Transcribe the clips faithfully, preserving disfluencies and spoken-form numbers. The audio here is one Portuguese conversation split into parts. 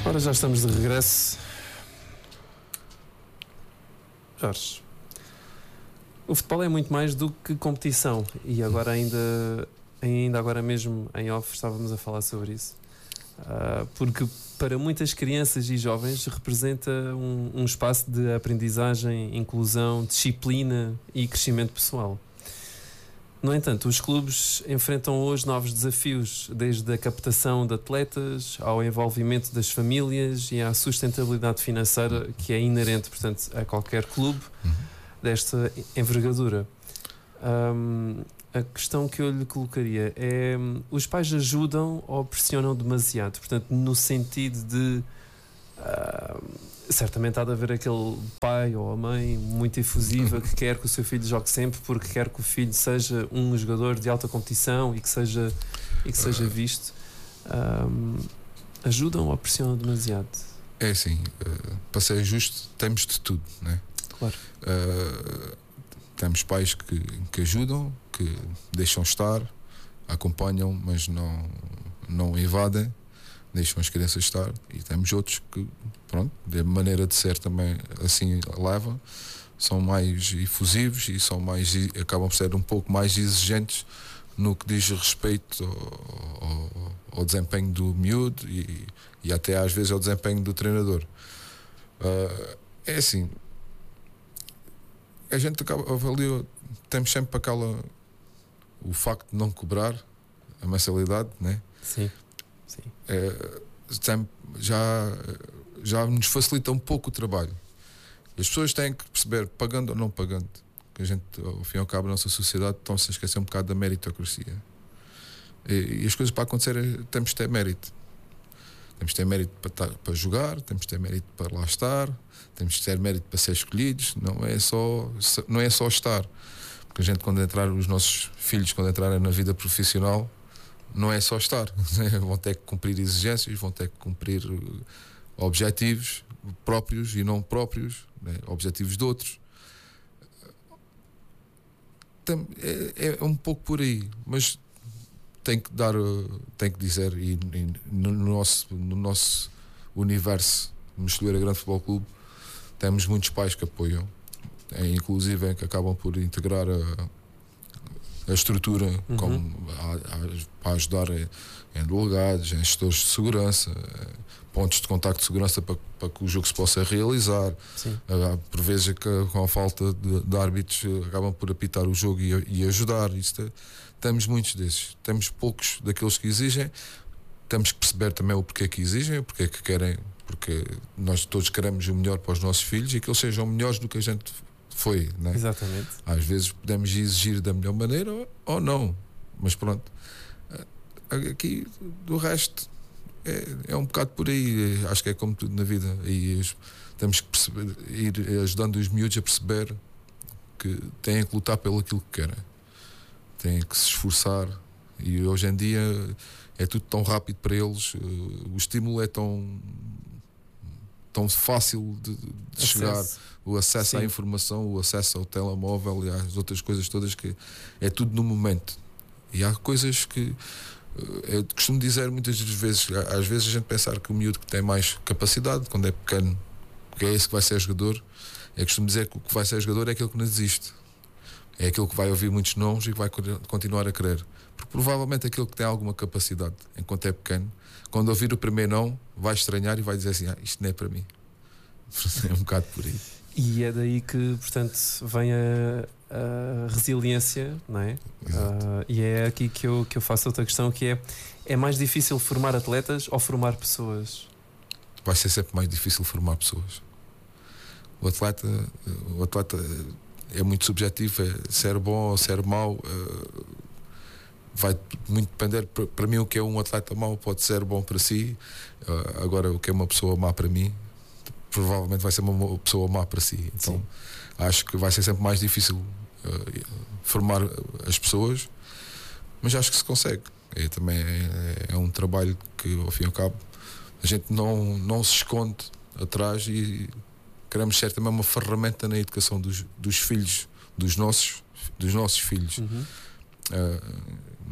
Ora, já estamos de regresso. Jorge, o futebol é muito mais do que competição e agora ainda, ainda agora mesmo em off estávamos a falar sobre isso, uh, porque para muitas crianças e jovens representa um, um espaço de aprendizagem, inclusão, disciplina e crescimento pessoal. No entanto, os clubes enfrentam hoje novos desafios, desde a captação de atletas ao envolvimento das famílias e à sustentabilidade financeira que é inerente, portanto, a qualquer clube desta envergadura. Um, a questão que eu lhe colocaria é: os pais ajudam ou pressionam demasiado? Portanto, no sentido de uh, certamente há de haver aquele pai ou a mãe muito efusiva que quer que o seu filho jogue sempre porque quer que o filho seja um jogador de alta competição e que seja, e que seja visto. Um, ajudam ou pressionam demasiado? É assim, uh, para ser justo, temos de tudo, né? Claro. Uh, temos pais que, que ajudam, que deixam estar, acompanham, mas não, não invadem, deixam as crianças estar, e temos outros que, pronto, de maneira de ser também assim leva, são mais efusivos e são mais, acabam por ser um pouco mais exigentes no que diz respeito ao, ao, ao desempenho do miúdo e, e até às vezes ao desempenho do treinador. Uh, é assim, a gente acaba, avalia, temos sempre aquela, o facto de não cobrar a mensalidade, né? Sim. Sim. É, já, já nos facilita um pouco o trabalho. As pessoas têm que perceber, pagando ou não pagando, que a gente, ao fim e ao cabo, a nossa sociedade estão-se a esquecer um bocado da meritocracia. E, e as coisas para acontecer, temos de ter mérito. Temos de ter mérito para, para jogar, temos de ter mérito para lá estar, temos de ter mérito para ser escolhidos. Não é só, não é só estar. Porque a gente, quando entrar, os nossos filhos, quando entrarem na vida profissional, não é só estar, né? Vão ter que cumprir exigências, vão ter que cumprir objetivos próprios e não próprios, né? Objetivos de outros. É, é um pouco por aí, mas tem que dar, tem que dizer, e, e no, nosso, no nosso universo Mexilheira Grande Futebol Clube temos muitos pais que apoiam, é, inclusive que acabam por integrar a a estrutura, uhum, como para ajudar em, em delegados, em gestores de segurança, pontos de contacto de segurança para, para que o jogo se possa realizar. Sim. Por vezes, que, com a falta de, de árbitros, acabam por apitar o jogo e, e ajudar. Isto é, temos muitos desses, temos poucos daqueles que exigem. Temos que perceber também o porquê que exigem, o porquê que querem, porque nós todos queremos o melhor para os nossos filhos e que eles sejam melhores do que a gente foi, né? Exatamente. Às vezes podemos exigir da melhor maneira ou, ou não, mas pronto, aqui do resto é, é um bocado por aí. Acho que é como tudo na vida, e temos que perceber, ir ajudando os miúdos a perceber que têm que lutar pelo aquilo que querem, têm que se esforçar, e hoje em dia é tudo tão rápido para eles, o estímulo é tão tão fácil de, de chegar, o acesso, sim, à informação, o acesso ao telemóvel e às outras coisas todas, que é tudo no momento. E há coisas que eu costumo dizer muitas vezes, às vezes a gente pensar que o miúdo que tem mais capacidade quando é pequeno, porque é esse que vai ser jogador, eu costumo dizer que o que vai ser jogador é aquele que não desiste, é aquele que vai ouvir muitos nomes e que vai continuar a querer, porque provavelmente aquele que tem alguma capacidade enquanto é pequeno, quando ouvir o primeiro não, vai estranhar e vai dizer assim: ah, isto não é para mim. É um bocado por aí. E é daí que, portanto, vem a, a resiliência, não é? Uh, e é aqui que eu, que eu faço outra questão, que é: é mais difícil formar atletas ou formar pessoas? Vai ser sempre mais difícil formar pessoas. O atleta, o atleta é muito subjetivo, é ser bom ou ser mau. Uh, vai muito depender. Para mim, o que é um atleta mau pode ser bom para si, uh, agora o que é uma pessoa má para mim provavelmente vai ser uma pessoa má para si. Então, sim, acho que vai ser sempre mais difícil uh, formar as pessoas, mas acho que se consegue. É, também é, é um trabalho que, ao fim e ao cabo, a gente não, não se esconde atrás, e queremos ser também uma ferramenta na educação dos, dos filhos, dos nossos, dos nossos filhos. Uhum. Uh,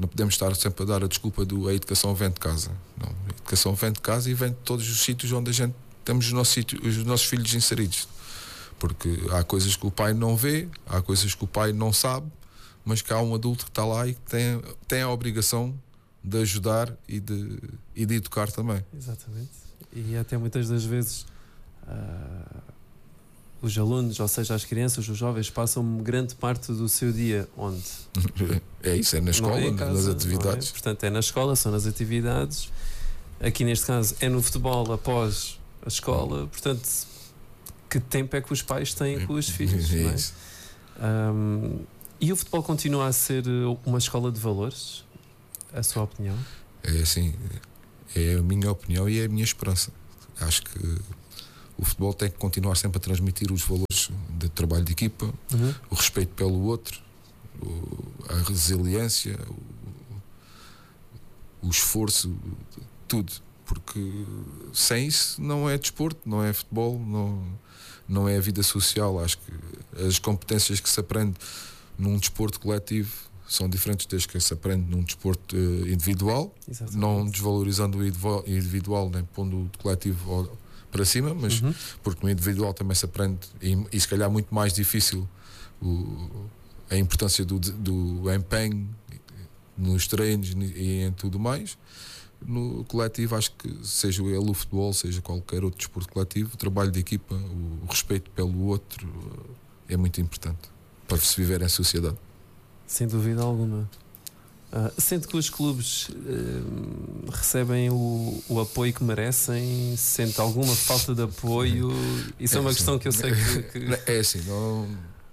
não podemos estar sempre a dar a desculpa do a educação vem de casa. Não, a educação vem de casa e vem de todos os sítios onde a gente temos os nossos, sítios, os nossos filhos inseridos. Porque há coisas que o pai não vê, há coisas que o pai não sabe, mas que há um adulto que está lá e que tem, tem a obrigação de ajudar e de, e de educar também. Exatamente. E até muitas das vezes uh, os alunos, ou seja, as crianças, os jovens, passam grande parte do seu dia onde? É isso, é na escola, é casa, nas atividades. É? Portanto, é na escola, são nas atividades. Aqui neste caso é no futebol após a escola. Portanto, que tempo é que os pais têm com os filhos? É não é? isso. Um, e o futebol continua a ser uma escola de valores? A sua opinião? É assim, é a minha opinião e é a minha esperança. Acho que o futebol tem que continuar sempre a transmitir os valores de trabalho de equipa, uhum. o respeito pelo outro, o, a resiliência, o, o esforço, tudo. Porque sem isso não é desporto, não é futebol, não, não é a vida social. Acho que as competências que se aprende num desporto coletivo são diferentes das que se aprende num desporto uh, individual. Exatamente. Não desvalorizando o individual nem pondo o coletivo para cima, mas uhum. porque no individual também se aprende e, e se calhar muito mais difícil o, a importância do, do empenho nos treinos e em tudo mais. No coletivo, acho que seja ele o futebol, seja qualquer outro desporto coletivo, o trabalho de equipa, o respeito pelo outro é muito importante para se viver em sociedade. Sem dúvida alguma. Uh, sente que os clubes uh, recebem o, o apoio que merecem? Sente alguma falta de apoio? Isso é, é uma assim. questão que eu sei que, que... É assim, não...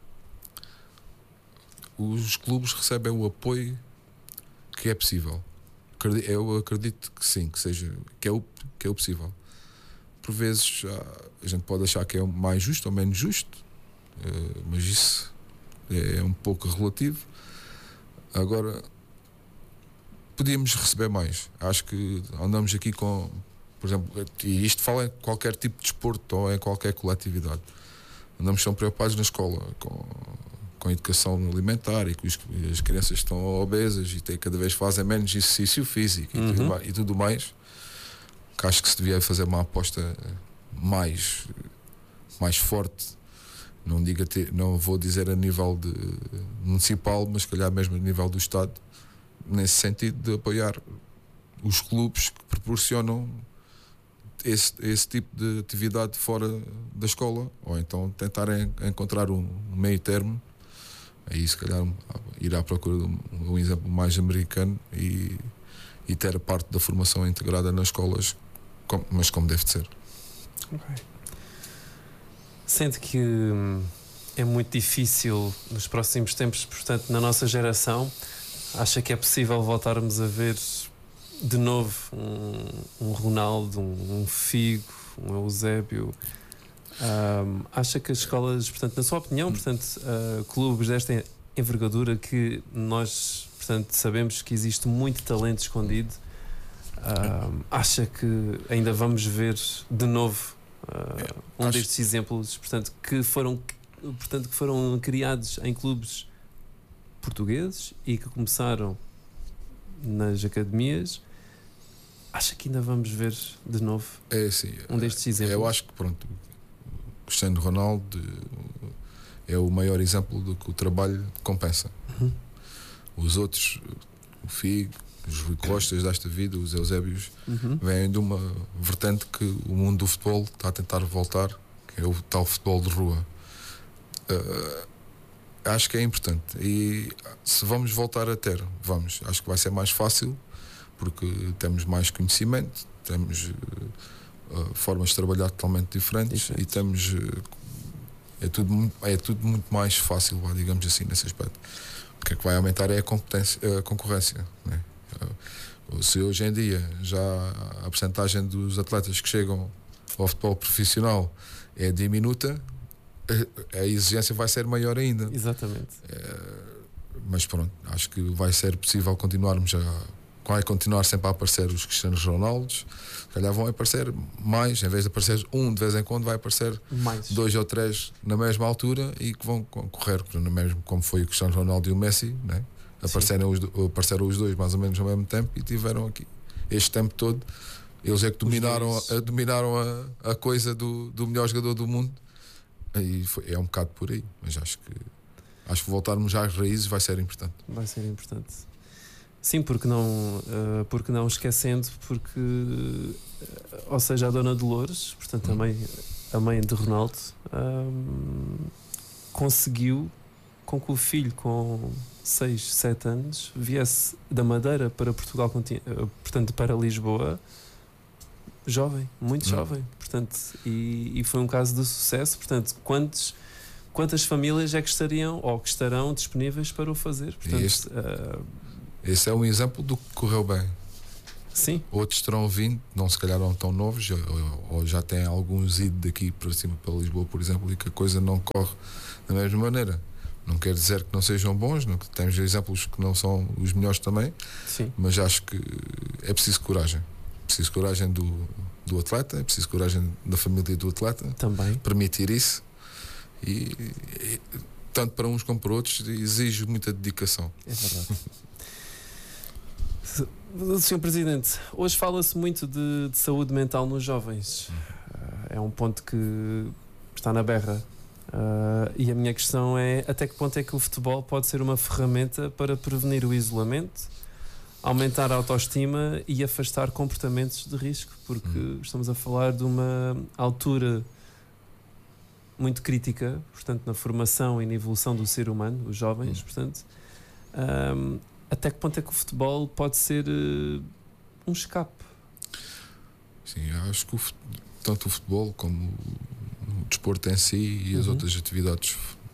os clubes recebem o apoio que é possível. Eu acredito que sim, que seja que é o, que é o possível. Por vezes a gente pode achar que é mais justo ou menos justo, uh, mas isso é um pouco relativo. Agora, podíamos receber mais. Acho que andamos aqui com, por exemplo, e isto fala em qualquer tipo de desporto ou em qualquer coletividade. Andamos tão preocupados na escola com, com a educação alimentar e que os, as crianças estão obesas e tem, cada vez fazem menos exercício físico e, uhum. tudo, e tudo mais. Que acho que se devia fazer uma aposta mais, mais forte. Não, diga ter, não vou dizer a nível de municipal, mas se calhar mesmo a nível do Estado, nesse sentido de apoiar os clubes que proporcionam esse, esse tipo de atividade fora da escola, ou então tentarem encontrar um, um meio termo, aí se calhar ir à procura de um, um exemplo mais americano e, e ter a parte da formação integrada nas escolas, com, mas como deve de ser. Okay. Sente que é muito difícil nos próximos tempos, portanto, na nossa geração, acha que é possível voltarmos a ver de novo um, um Ronaldo, um, um Figo, um Eusébio? Um, acha que as escolas, portanto, na sua opinião, portanto, uh, clubes desta envergadura que nós, portanto, sabemos que existe muito talento escondido, uh, acha que ainda vamos ver de novo Uh, um Acho... destes exemplos, portanto, que foram, portanto, que foram criados em clubes portugueses e que começaram nas academias? Acha que ainda vamos ver de novo é, assim, um destes exemplos? Eu acho que pronto, o Cristiano Ronaldo é o maior exemplo do que o trabalho compensa. Uhum. Os outros, o Figo, os Rui Costas desta vida, os Eusébios, uhum. vêm de uma vertente que o mundo do futebol está a tentar voltar, que é o tal futebol de rua. Uh, acho que é importante. E se vamos voltar a ter, vamos. Acho que vai ser mais fácil, porque temos mais conhecimento, temos uh, formas de trabalhar totalmente diferentes, diferentes. e temos. Uh, é, tudo muito, é tudo muito mais fácil, digamos assim, nesse aspecto. O que é que vai aumentar é a, competência, a concorrência, né? Se hoje em dia já a percentagem dos atletas que chegam ao futebol profissional é diminuta, a exigência vai ser maior ainda. Exatamente. É, mas pronto, acho que vai ser possível continuarmos a. Vai continuar sempre a aparecer os Cristianos Ronaldos. Se calhar vão aparecer mais, em vez de aparecer um de vez em quando, vai aparecer mais. dois ou três na mesma altura e que vão correr, mesmo como foi o Cristiano Ronaldo e o Messi, né? apareceram os, apareceram os dois mais ou menos ao mesmo tempo e tiveram aqui este tempo todo. Eles é que dominaram, a, dominaram a, a coisa do, do melhor jogador do mundo. E foi, é um bocado por aí, mas acho que acho que voltarmos às raízes vai ser importante. Vai ser importante. Sim, porque não, uh, porque não esquecendo, porque uh, ou seja, a Dona Dolores, portanto, hum. a, mãe, a mãe de Ronaldo, um, conseguiu com que o filho com seis, sete anos viesse da Madeira para Portugal, portanto, para Lisboa, jovem, muito hum. jovem, portanto, e, e foi um caso de sucesso. Portanto, quantos, quantas famílias é que estariam ou que estarão disponíveis para o fazer? Portanto, este, uh, esse é um exemplo do que correu bem. Sim. Outros terão vindo, não se calhar não tão novos, ou, ou já têm alguns ido daqui para cima, para Lisboa, por exemplo, e que a coisa não corre da mesma maneira. Não quer dizer que não sejam bons, não, que temos exemplos que não são os melhores também. Sim. Mas acho que é preciso coragem. É preciso coragem do, do atleta, é preciso coragem da família do atleta. Também. Permitir isso. E, e tanto para uns como para outros exige muita dedicação. É verdade. senhor Presidente, hoje fala-se muito de, de saúde mental nos jovens. É um ponto que está na berra. Uh, e a minha questão é: até que ponto é que o futebol pode ser uma ferramenta para prevenir o isolamento, aumentar a autoestima e afastar comportamentos de risco? Porque hum. estamos a falar de uma altura muito crítica, portanto, na formação e na evolução do ser humano, os jovens, hum. portanto, um, até que ponto é que o futebol pode ser uh, um escape? Sim, acho que o, tanto o futebol como o desporto em si e as uhum. outras atividades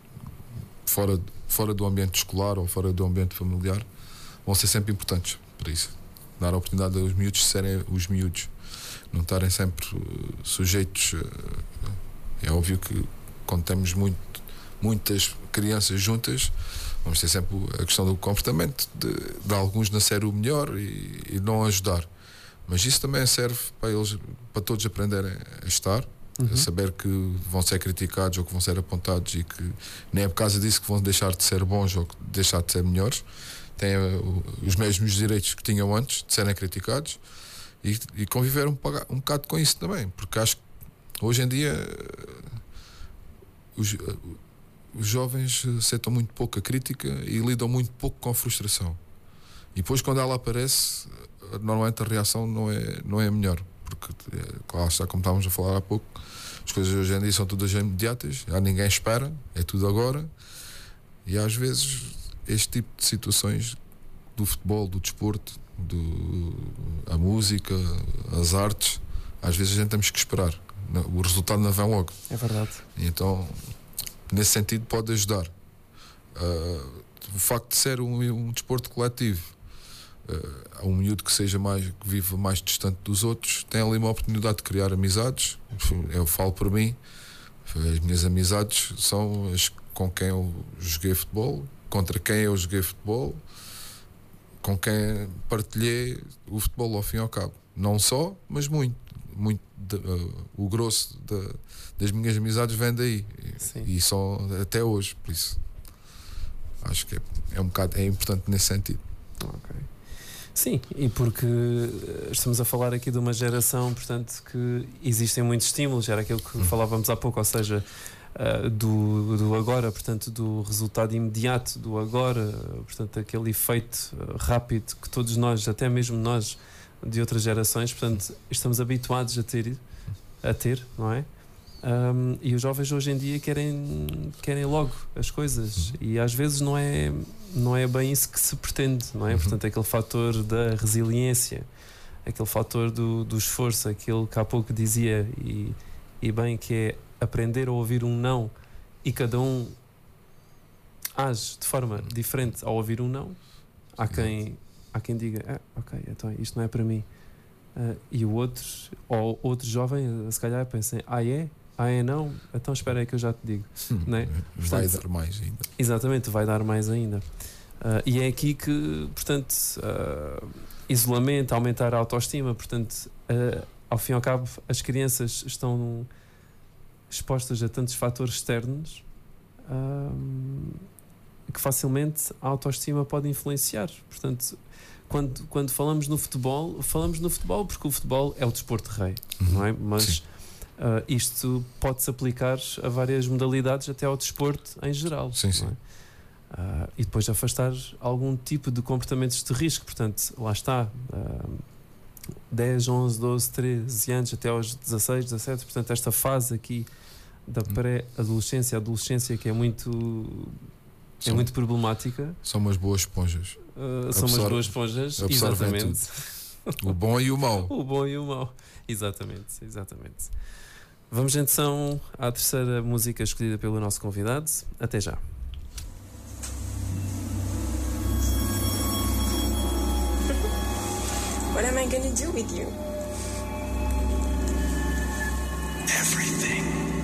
fora, fora do ambiente escolar ou fora do ambiente familiar vão ser sempre importantes para isso. Dar a oportunidade aos miúdos de serem os miúdos, não estarem sempre uh, sujeitos. Uh, é óbvio que quando temos muito, muitas crianças juntas, vamos ter sempre a questão do comportamento de, de alguns nascer o melhor e, e não ajudar. Mas isso também serve para eles, para todos aprenderem a estar. Uhum. A saber que vão ser criticados ou que vão ser apontados e que nem é por causa disso que vão deixar de ser bons ou deixar de ser melhores. Têm uh, os mesmos direitos que tinham antes de serem criticados e, e conviver um, um bocado com isso também, porque acho que hoje em dia uh, os, uh, os jovens aceitam muito pouco a crítica e lidam muito pouco com a frustração, e depois quando ela aparece, normalmente a reação não é, não é a melhor. Porque, claro, está como estávamos a falar há pouco, as coisas hoje em dia são todas imediatas, já ninguém espera, é tudo agora, e às vezes este tipo de situações do futebol, do desporto, do, a música, as artes, às vezes a gente temos que esperar, o resultado não vem logo. É verdade. E então, nesse sentido, pode ajudar. Uh, o facto de ser um, um desporto coletivo, Uh, há um miúdo que seja mais, que vive mais distante dos outros, tem ali uma oportunidade de criar amizades. Eu falo por mim, as minhas amizades são as com quem eu joguei futebol, contra quem eu joguei futebol, com quem partilhei o futebol ao fim e ao cabo. Não só, mas muito, muito de, uh, o grosso de, das minhas amizades vem daí. Sim. E são até hoje, por isso acho que é, é um bocado, é importante nesse sentido. Ok. Sim, e porque estamos a falar aqui de uma geração, portanto, que existem muitos estímulos, era aquilo que falávamos há pouco, ou seja, uh, do, do agora, portanto, do resultado imediato, do agora, portanto, aquele efeito uh, rápido que todos nós, até mesmo nós de outras gerações, portanto, estamos habituados a ter, a ter, não é? Um, e os jovens hoje em dia querem, querem logo as coisas, e às vezes não é, não é bem isso que se pretende, não é? Uhum. Portanto, aquele fator da resiliência, aquele fator do, do esforço, aquele que há pouco dizia, e, e bem, que é aprender a ouvir um não, e cada um age de forma diferente ao ouvir um não. Há quem, há quem diga, ah, ok, então isto não é para mim, uh, e o outro, ou outro jovem, se calhar pensem, ah é? Ah, é não? Então espera aí que eu já te digo. Hum, não é? Vai Portanto, dar mais ainda. Exatamente, vai dar mais ainda. Uh, e é aqui que, portanto, uh, isolamento, aumentar a autoestima, portanto, uh, ao fim e ao cabo, as crianças estão expostas a tantos fatores externos uh, que facilmente a autoestima pode influenciar. Portanto, quando, quando falamos no futebol, falamos no futebol porque o futebol é o desporto rei, uhum. não é? Mas uh, isto pode-se aplicar a várias modalidades, até ao desporto em geral. Sim, sim. Não é? Uh, e depois afastar algum tipo de comportamentos de risco. Portanto, lá está, uh, dez, onze, doze, treze anos até aos dezasseis, dezassete, portanto esta fase aqui da pré-adolescência, adolescência, que é muito é são, muito problemática. São umas boas esponjas. Uh, são umas boas esponjas, exatamente. O bom e o mau. O bom e o mau, exatamente, exatamente. Vamos então à terceira música escolhida pelo nosso convidado. Até já. What am I gonna do with you? Everything.